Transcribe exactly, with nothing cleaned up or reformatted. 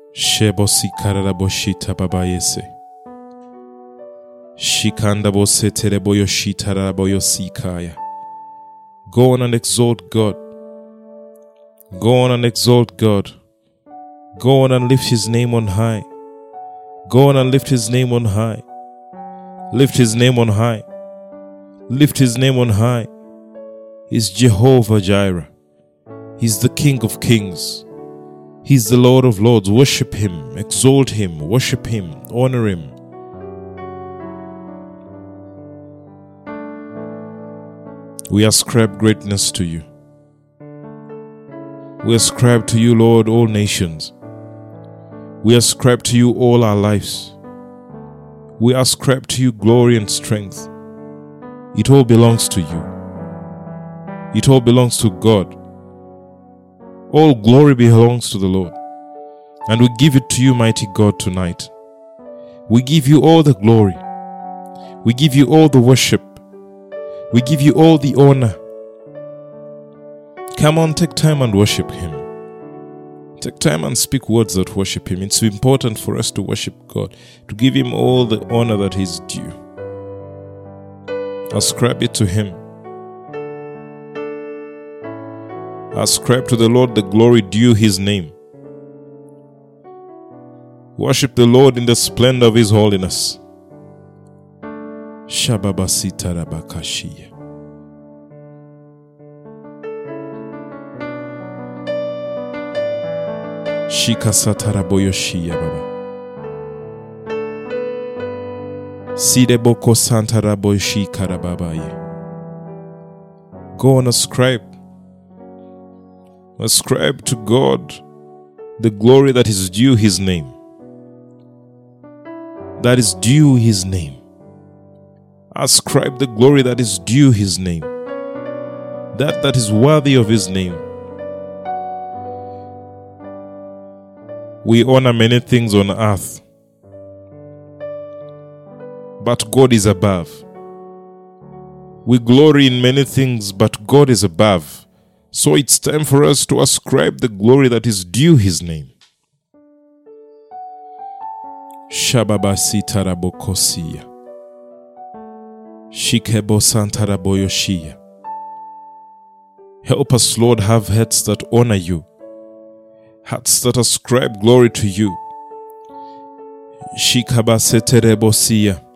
Shebosi kararaboshita babayese. Shikanda bose tereboyoshita raboyosikaya. Go on and exalt God. Go on and exalt God. Go on and lift his name on high. Go on and lift his name on high. Lift his name on high. Lift his name on high. He's Jehovah Jireh. He's the King of Kings. He's the Lord of Lords. Worship him, exalt him, worship him, honor him. We ascribe greatness to you. We ascribe to you, Lord, all nations. We ascribe to you all our lives. We ascribe to you glory and strength. It all belongs to you. It all belongs to God. All glory belongs to the Lord. And we give it to you, mighty God, tonight. We give you all the glory. We give you all the worship. We give you all the honor. Come on, take time and worship him. Take time and speak words that worship him. It's important for us to worship God, to give him all the honor that is due. Ascribe it to him. Ascribe to the Lord the glory due his name. Worship the Lord in the splendor of his holiness. Shababasita rabakashia. Shikasatara boyoshia baba. Sideboko santara boyoshi karababaye. Go and ascribe. Ascribe to God the glory that is due his name. That is due his name. Ascribe the glory that is due his name. That that is worthy of his name. We honor many things on earth, but God is above. We glory in many things, but God is above. So it's time for us to ascribe the glory that is due his name. Shababasi tarabokosia. Shikebo santaraboyoshia. Help us, Lord, have hearts that honor you. Hearts that ascribe glory to you. Shikabaseterebosia.